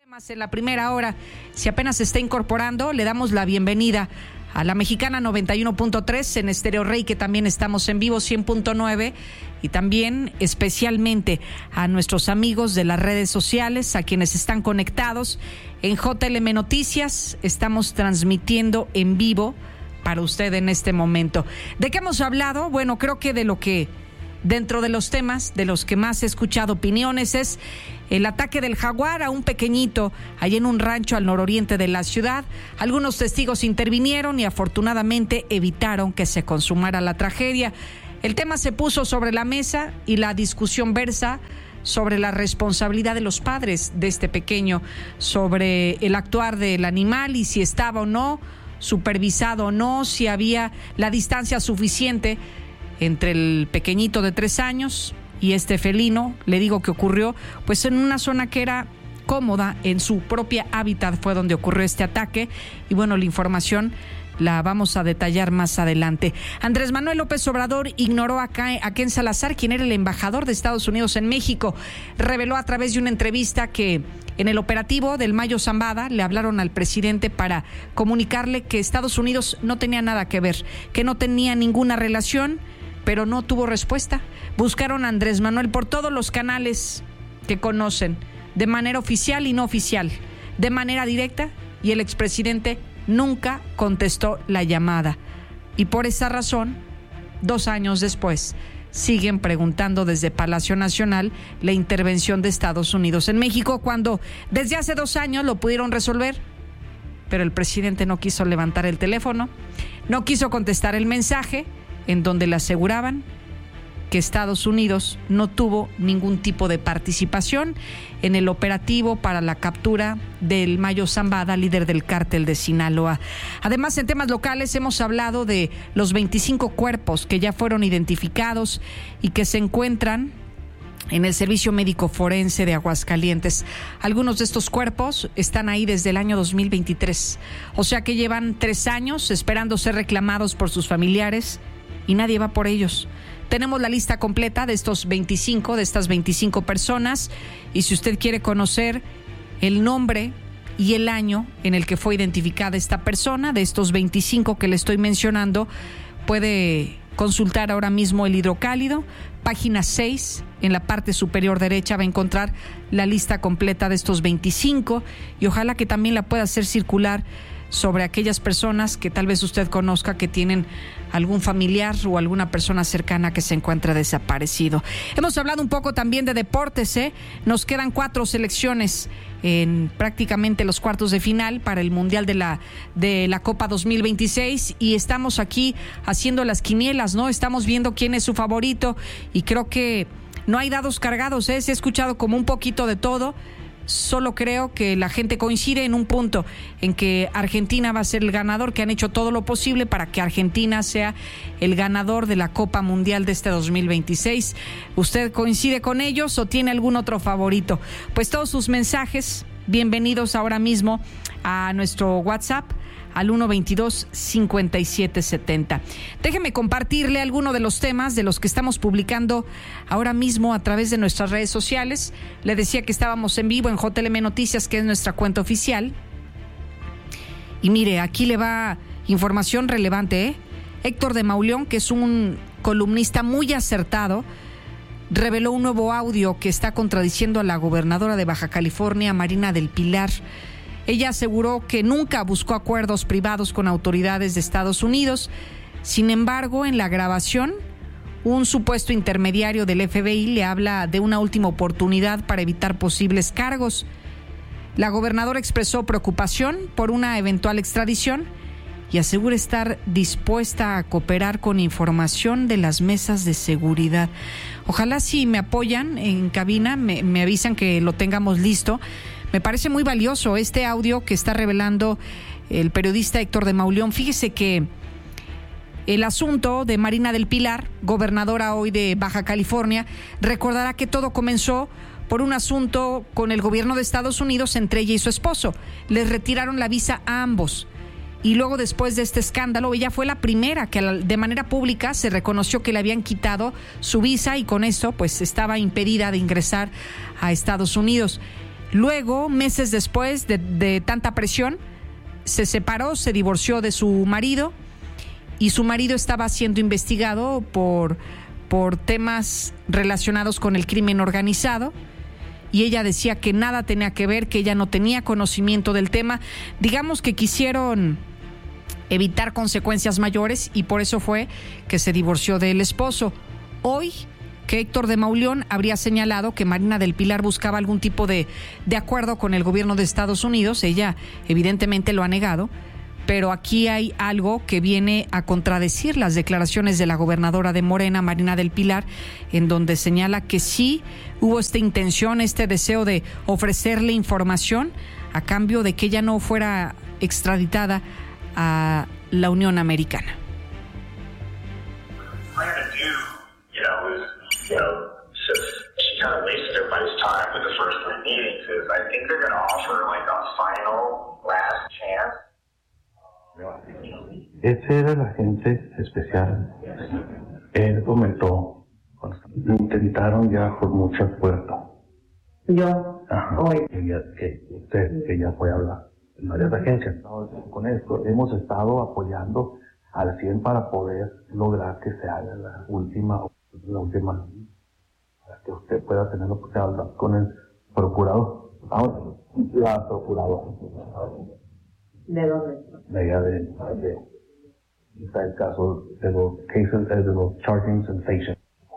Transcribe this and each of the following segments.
Más en la primera hora, si apenas se está incorporando, le damos la bienvenida a la Mexicana 91.3 en Estéreo Rey, que también estamos en vivo 100.9, y también especialmente a nuestros amigos de las redes sociales, a quienes están conectados en JLM Noticias. Estamos transmitiendo en vivo para usted en este momento. ¿De qué hemos hablado? Bueno, creo que de lo que dentro de los temas de los que más he escuchado opiniones es el ataque del jaguar a un pequeñito allí en un rancho al nororiente de la ciudad. Algunos testigos intervinieron y afortunadamente evitaron que se consumara la tragedia. El tema se puso sobre la mesa y la discusión versa sobre la responsabilidad de los padres de este pequeño, sobre el actuar del animal y si estaba o no supervisado o no, si había la distancia suficiente entre el pequeñito de 3 años y este felino. Le digo que ocurrió pues en una zona que era cómoda, en su propia hábitat fue donde ocurrió este ataque, y bueno, la información la vamos a detallar más adelante. Andrés Manuel López Obrador ignoró a Ken Salazar, quien era el embajador de Estados Unidos en México. Reveló a través de una entrevista que en el operativo del Mayo Zambada le hablaron al presidente para comunicarle que Estados Unidos no tenía nada que ver, que no tenía ninguna relación, pero no tuvo respuesta. Buscaron a Andrés Manuel por todos los canales que conocen, de manera oficial y no oficial, de manera directa, y el expresidente nunca contestó la llamada. Y por esa razón, 2 años después, siguen preguntando desde Palacio Nacional la intervención de Estados Unidos en México, cuando desde hace 2 años lo pudieron resolver, pero el presidente no quiso levantar el teléfono, no quiso contestar el mensaje en donde le aseguraban que Estados Unidos no tuvo ningún tipo de participación en el operativo para la captura del Mayo Zambada, líder del cártel de Sinaloa. Además, en temas locales hemos hablado de los 25 cuerpos que ya fueron identificados y que se encuentran en el Servicio Médico Forense de Aguascalientes. Algunos de estos cuerpos están ahí desde el año 2023, o sea que llevan 3 años esperando ser reclamados por sus familiares y nadie va por ellos. Tenemos la lista completa de estas 25 personas, y si usted quiere conocer el nombre y el año en el que fue identificada esta persona, de estos 25 que le estoy mencionando, puede consultar ahora mismo el Hidrocálido, página 6, en la parte superior derecha va a encontrar la lista completa de estos 25, y ojalá que también la pueda hacer circular sobre aquellas personas que tal vez usted conozca que tienen algún familiar o alguna persona cercana que se encuentre desaparecido. Hemos hablado un poco también de deportes, Nos quedan 4 selecciones en prácticamente los cuartos de final para el Mundial de la Copa 2026, y estamos aquí haciendo las quinielas, ¿no? Estamos viendo quién es su favorito, y creo que no hay dados cargados, Se ha escuchado como un poquito de todo. Solo creo que la gente coincide en un punto, en que Argentina va a ser el ganador, que han hecho todo lo posible para que Argentina sea el ganador de la Copa Mundial de este 2026. ¿Usted coincide con ellos o tiene algún otro favorito? Pues todos sus mensajes, bienvenidos ahora mismo a nuestro WhatsApp, al 122-5770. Déjeme compartirle alguno de los temas de los que estamos publicando ahora mismo a través de nuestras redes sociales. Le decía que estábamos en vivo en JLM Noticias, que es nuestra cuenta oficial. Y mire, aquí le va información relevante, Héctor de Mauleón, que es un columnista muy acertado, reveló un nuevo audio que está contradiciendo a la gobernadora de Baja California, Marina del Pilar. Ella aseguró que nunca buscó acuerdos privados con autoridades de Estados Unidos. Sin embargo, en la grabación, un supuesto intermediario del FBI le habla de una última oportunidad para evitar posibles cargos. La gobernadora expresó preocupación por una eventual extradición y asegura estar dispuesta a cooperar con información de las mesas de seguridad. Ojalá, si me apoyan en cabina, me avisan que lo tengamos listo. Me parece muy valioso este audio que está revelando el periodista Héctor de Mauleón. Fíjese que el asunto de Marina del Pilar, gobernadora hoy de Baja California, recordará que todo comenzó por un asunto con el gobierno de Estados Unidos entre ella y su esposo. Les retiraron la visa a ambos. Y luego, después de este escándalo, ella fue la primera que de manera pública se reconoció que le habían quitado su visa, y con eso pues estaba impedida de ingresar a Estados Unidos. Luego, meses después de tanta presión, se separó, se divorció de su marido, y su marido estaba siendo investigado por temas relacionados con el crimen organizado, y ella decía que nada tenía que ver, que ella no tenía conocimiento del tema. Digamos que quisieron evitar consecuencias mayores y por eso fue que se divorció del esposo. Hoy, que Héctor de Mauleón habría señalado que Marina del Pilar buscaba algún tipo de acuerdo con el gobierno de Estados Unidos, ella evidentemente lo ha negado, pero aquí hay algo que viene a contradecir las declaraciones de la gobernadora de Morena, Marina del Pilar, en donde señala que sí hubo esta intención, este deseo de ofrecerle información a cambio de que ella no fuera extraditada a la Unión Americana. She kind of wasted everybody's time with the first 3 meetings. I think they're going to offer like a final last chance. Ese era el agente especial. Él comentó, intentaron ya por muchas puertas. Yo, hoy. Que ya fue a hablar en varias agencias. Con esto hemos estado apoyando al 100 para poder lograr que se haga la última, para que usted pueda tener la oportunidad de hablar con el procurador. La procuradora. ¿De dónde? De allá está el caso de los cases, de los charging sensations.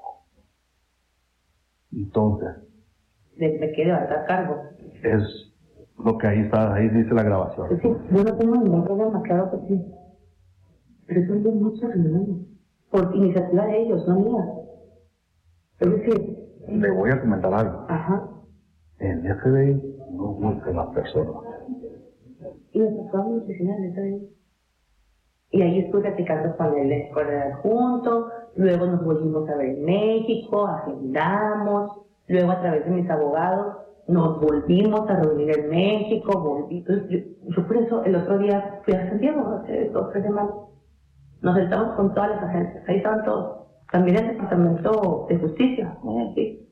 Entonces, ¿de qué levantar cargo? Es lo que ahí dice la grabación. Sí, yo no tengo ningún problema, claro que sí. Pero son de muchas reuniones, por iniciativa de ellos, no mía. Es decir, le voy a comentar algo. Ajá. En FBI no busca las personas. Y nos tocamos en la oficina del FBI. Y ahí estuve platicando con el adjunto, luego nos volvimos a ver en México, agendamos, luego a través de mis abogados nos volvimos a reunir en México, yo por eso el otro día fui a Santiago, hace 2 o 3 semanas. Nos sentamos con todas las agencias, ahí estaban todos. También el Departamento de Justicia, ¿sí?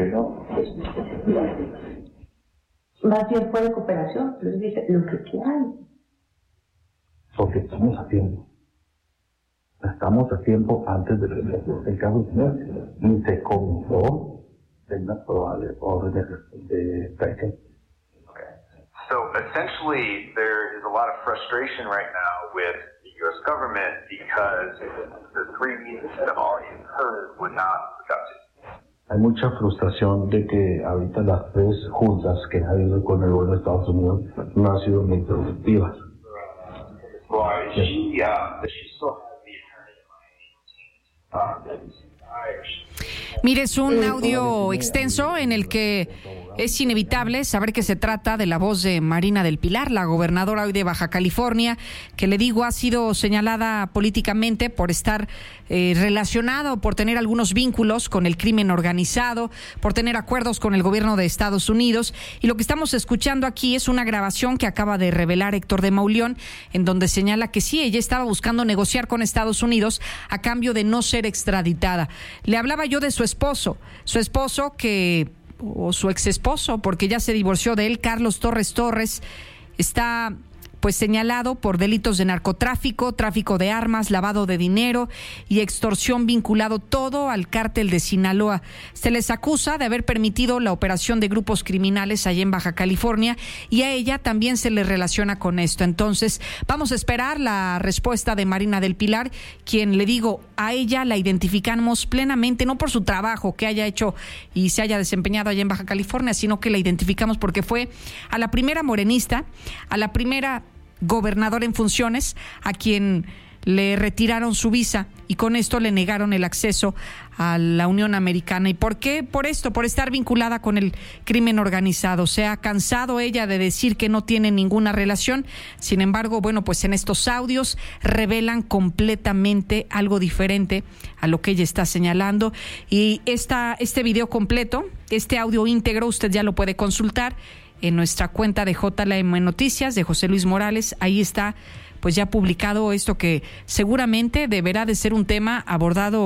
Más bien fue de cooperación, entonces dije, lo que quieran. Porque estamos a tiempo. Estamos a tiempo antes de que el caso ni se comenzó de una probable orden de traición. Okay. So essentially there is a lot of frustration right now with the U.S. government because the 3 meetings that have already occurred were not productive. Hay mucha frustración de que ahorita las 3 juntas que ha habido con el gobierno de Estados Unidos no han sido muy productivas. Right. She still has the attorney in my Mire, es un audio extenso en el que es inevitable saber que se trata de la voz de Marina del Pilar, la gobernadora hoy de Baja California, que le digo ha sido señalada políticamente por estar relacionada o por tener algunos vínculos con el crimen organizado, por tener acuerdos con el gobierno de Estados Unidos. Y lo que estamos escuchando aquí es una grabación que acaba de revelar Héctor de Mauleón, en donde señala que sí, ella estaba buscando negociar con Estados Unidos a cambio de no ser extraditada. Le hablaba yo de su esposo o su ex esposo, porque ya se divorció de él. Carlos Torres está pues señalado por delitos de narcotráfico, tráfico de armas, lavado de dinero y extorsión, vinculado todo al cártel de Sinaloa. Se les acusa de haber permitido la operación de grupos criminales allá en Baja California y a ella también se le relaciona con esto. Entonces, vamos a esperar la respuesta de Marina del Pilar, quien, le digo, a ella la identificamos plenamente, no por su trabajo que haya hecho y se haya desempeñado allá en Baja California, sino que la identificamos porque fue a la primera morenista, a la primera gobernadora en funciones, a quien le retiraron su visa y con esto le negaron el acceso a la Unión Americana. ¿Y por qué? Por esto, por estar vinculada con el crimen organizado. Se ha cansado ella de decir que no tiene ninguna relación. Sin embargo, bueno, pues en estos audios revelan completamente algo diferente a lo que ella está señalando. Y este video completo, este audio íntegro, usted ya lo puede consultar en nuestra cuenta de JLM Noticias de José Luis Morales. Ahí está pues ya publicado esto que seguramente deberá de ser un tema abordado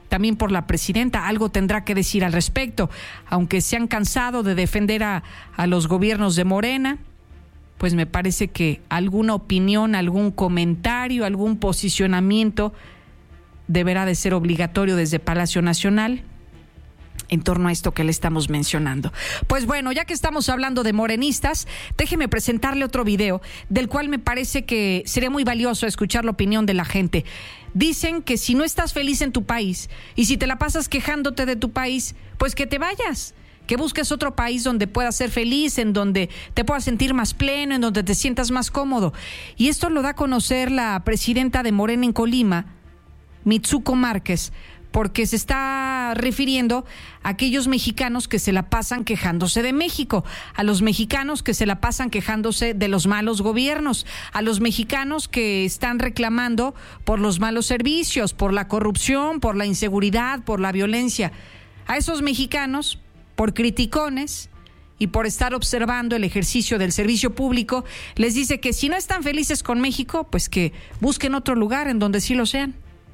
también por la presidenta, algo tendrá que decir al respecto, aunque se han cansado de defender a los gobiernos de Morena. Pues me parece que alguna opinión, algún comentario, algún posicionamiento deberá de ser obligatorio desde Palacio Nacional en torno a esto que le estamos mencionando. Pues bueno, ya que estamos hablando de morenistas, déjeme presentarle otro video del cual me parece que sería muy valioso escuchar la opinión de la gente. Dicen que si no estás feliz en tu país y si te la pasas quejándote de tu país, pues que te vayas, que busques otro país donde puedas ser feliz, en donde te puedas sentir más pleno, en donde te sientas más cómodo. Y esto lo da a conocer la presidenta de Morena en Colima, Mitsuko Márquez, porque se está refiriendo a aquellos mexicanos que se la pasan quejándose de México, a los mexicanos que se la pasan quejándose de los malos gobiernos, a los mexicanos que están reclamando por los malos servicios, por la corrupción, por la inseguridad, por la violencia. A esos mexicanos, por criticones y por estar observando el ejercicio del servicio público, les dice que si no están felices con México, pues que busquen otro lugar en donde sí lo sean.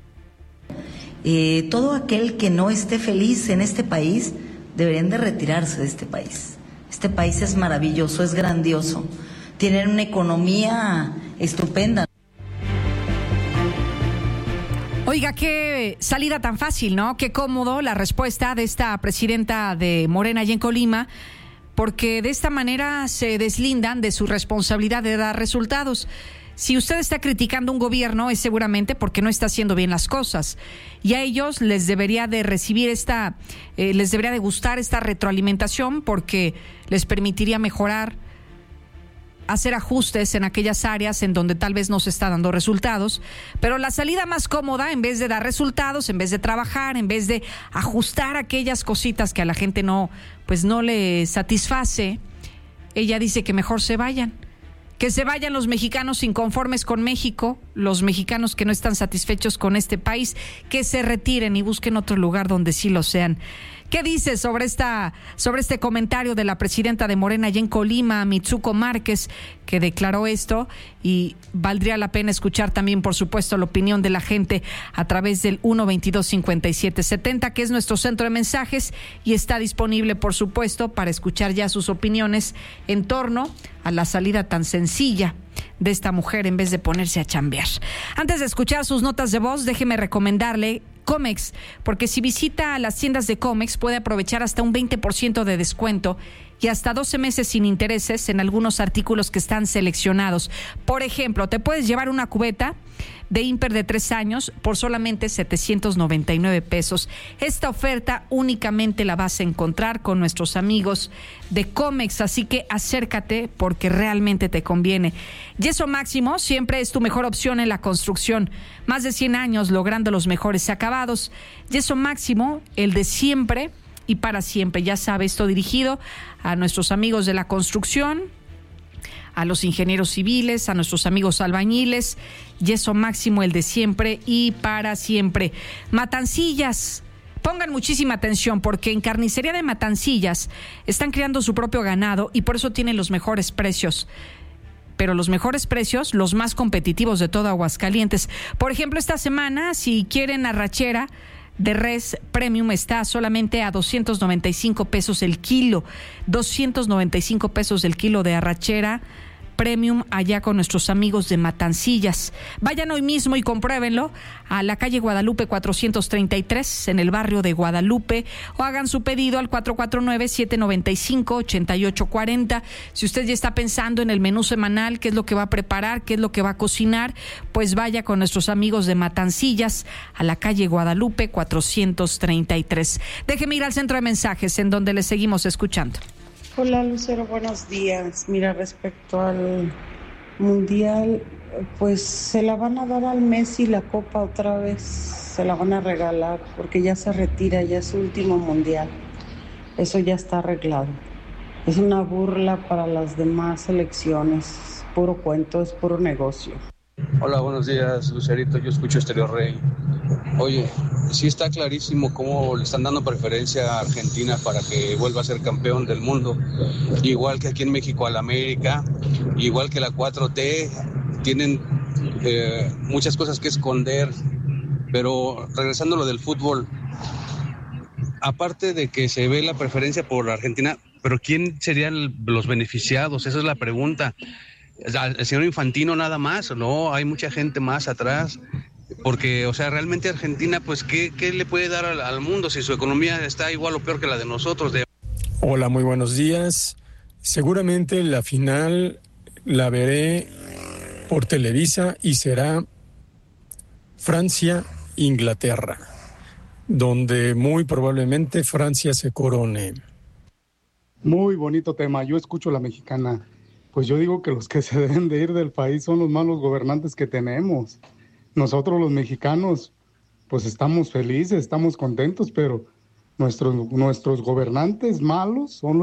Todo aquel que no esté feliz en este país deberían de retirarse de este país. Este país es maravilloso, es grandioso, tienen una economía estupenda. Oiga, qué salida tan fácil, ¿no? Qué cómodo la respuesta de esta presidenta de Morena allá en Colima, porque de esta manera se deslindan de su responsabilidad de dar resultados. Si usted está criticando un gobierno es seguramente porque no está haciendo bien las cosas, y a ellos les debería de recibir les debería de gustar esta retroalimentación, porque les permitiría mejorar, hacer ajustes en aquellas áreas en donde tal vez no se está dando resultados. Pero la salida más cómoda, en vez de dar resultados, en vez de trabajar, en vez de ajustar aquellas cositas que a la gente no le satisface, ella dice que mejor se vayan. Que se vayan los mexicanos inconformes con México, los mexicanos que no están satisfechos con este país, que se retiren y busquen otro lugar donde sí lo sean. ¿Qué dice sobre este comentario de la presidenta de Morena allá en Colima, Mitsuko Márquez, que declaró esto? Y valdría la pena escuchar también, por supuesto, la opinión de la gente a través del 122-5770, que es nuestro centro de mensajes, y está disponible, por supuesto, para escuchar ya sus opiniones en torno a la salida tan sencilla de esta mujer en vez de ponerse a chambear. Antes de escuchar sus notas de voz, déjeme recomendarle Comex, porque si visita las tiendas de Comex puede aprovechar hasta un 20% de descuento y hasta 12 meses sin intereses en algunos artículos que están seleccionados. Por ejemplo, te puedes llevar una cubeta de Imper de 3 años por solamente 799 pesos. Esta oferta únicamente la vas a encontrar con nuestros amigos de Comex, así que acércate porque realmente te conviene. Yeso Máximo siempre es tu mejor opción en la construcción. Más de 100 años logrando los mejores acabados. Yeso Máximo, el de siempre y para siempre. Ya sabes, esto dirigido a nuestros amigos de la construcción, a los ingenieros civiles, a nuestros amigos albañiles. Yeso Máximo, el de siempre y para siempre. Matancillas. Pongan muchísima atención porque en Carnicería de Matancillas están criando su propio ganado y por eso tienen los mejores precios. Pero los mejores precios, los más competitivos de todo Aguascalientes. Por ejemplo, esta semana, si quieren arrachera de res premium, está solamente a 295 pesos el kilo. 295 pesos el kilo de arrachera premium allá con nuestros amigos de Matancillas. Vayan hoy mismo y compruébenlo a la calle Guadalupe 433 en el barrio de Guadalupe, o hagan su pedido al 449-795-8840. Si usted ya está pensando en el menú semanal, qué es lo que va a preparar, qué es lo que va a cocinar, pues vaya con nuestros amigos de Matancillas a la calle Guadalupe 433. Déjeme ir al centro de mensajes en donde le seguimos escuchando. Hola Lucero, buenos días. Mira, respecto al Mundial, pues se la van a dar al Messi la copa otra vez, se la van a regalar porque ya se retira, ya es su último Mundial. Eso ya está arreglado. Es una burla para las demás selecciones, puro cuento, es puro negocio. Hola, buenos días, Lucerito, yo escucho Estéreo Rey. Oye, sí está clarísimo cómo le están dando preferencia a Argentina para que vuelva a ser campeón del mundo. Igual que aquí en México al América, igual que la 4T, tienen muchas cosas que esconder. Pero regresando a lo del fútbol, aparte de que se ve la preferencia por Argentina, pero ¿quién serían los beneficiados? Esa es la pregunta. ¿El señor Infantino nada más? No, hay mucha gente más atrás. Porque, o sea, realmente Argentina, pues, ¿qué le puede dar al mundo si su economía está igual o peor que la de nosotros? Hola, muy buenos días. Seguramente la final la veré por Televisa y será Francia-Inglaterra, donde muy probablemente Francia se corone. Muy bonito tema. Yo escucho La Mexicana. Pues yo digo que los que se deben de ir del país son los malos gobernantes que tenemos. Nosotros los mexicanos, pues estamos felices, estamos contentos, pero nuestros gobernantes malos son los